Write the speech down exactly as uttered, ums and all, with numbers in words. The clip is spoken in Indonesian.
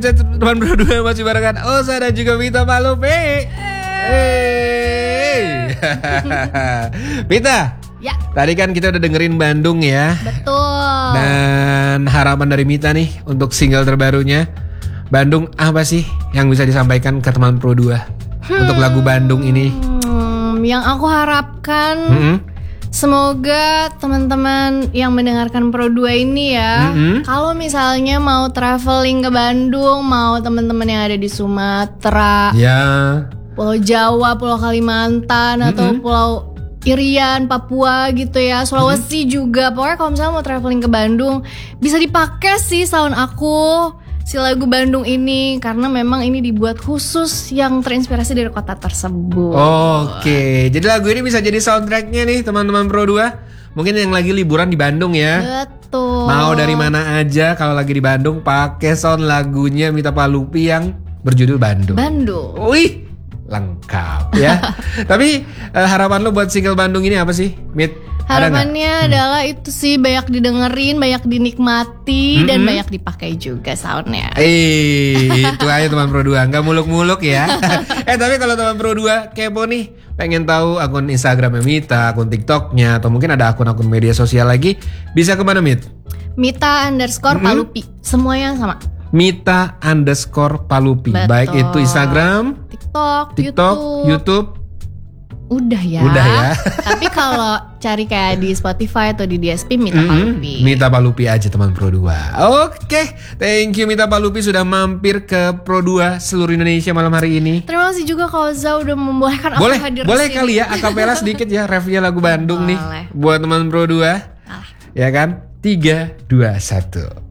Teman berdua masih barengan Oza dan juga Mita Palupi. Hey. Mita, ya. Tadi kan kita udah dengerin Bandung ya. Betul. Dan harapan dari Mita nih untuk single terbarunya Bandung, apa sih yang bisa disampaikan ke teman Pro dua hmm. untuk lagu Bandung ini? Hmm, yang aku harapkan hmm. semoga teman-teman yang mendengarkan Pro dua ini ya, mm-hmm. kalau misalnya mau traveling ke Bandung, mau teman-teman yang ada di Sumatera, ya. Pulau Jawa, Pulau Kalimantan, mm-hmm. atau Pulau Irian, Papua gitu ya, Sulawesi mm-hmm. juga. Pokoknya kalau misalnya mau traveling ke Bandung, bisa dipakai sih sound aku, si lagu Bandung ini, karena memang ini dibuat khusus yang terinspirasi dari kota tersebut. Oke, jadi lagu ini bisa jadi soundtracknya nih teman-teman Pro dua. Mungkin yang lagi liburan di Bandung ya. Betul. Mau dari mana aja kalau lagi di Bandung, pakai sound lagunya Mita Palupi yang berjudul Bandung. Bandung. Wih, lengkap ya. Tapi uh, harapan lo buat single Bandung ini apa sih, Mit? Harapannya hmm. adalah itu sih banyak didengerin, banyak dinikmati, mm-hmm. dan banyak dipakai juga soundnya. Eh, itu aja teman Pro dua, nggak muluk-muluk ya. eh tapi kalau teman Pro dua kepo nih, pengen tahu akun Instagramnya Mita, akun TikToknya, atau mungkin ada akun-akun media sosial lagi, bisa kemana Mit? Mita underscore mm-hmm. Palupi, semuanya sama. Mita underscore Palupi. Betul. Baik itu Instagram, TikTok, TikTok, YouTube. YouTube. Udah ya. Udah ya. Tapi kalau cari kayak di Spotify atau di D S P Mita mm-hmm. Palupi. Mita Palupi aja teman Pro dua. Oke, thank you Mita Palupi sudah mampir ke Pro dua seluruh Indonesia malam hari ini. Terima kasih juga kalau Za udah membolehkan aku boleh, hadir. Boleh sini. kali ya akapela sedikit ya reviewnya lagu Bandung boleh. Nih buat teman Pro dua. Ah. Ya kan? tiga, dua, satu